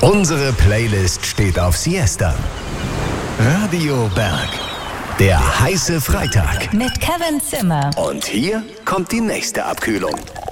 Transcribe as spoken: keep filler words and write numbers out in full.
Unsere Playlist steht auf Siesta. Radio Berg. Der heiße Freitag. Mit Kevin Zimmer. Und hier kommt die nächste Abkühlung.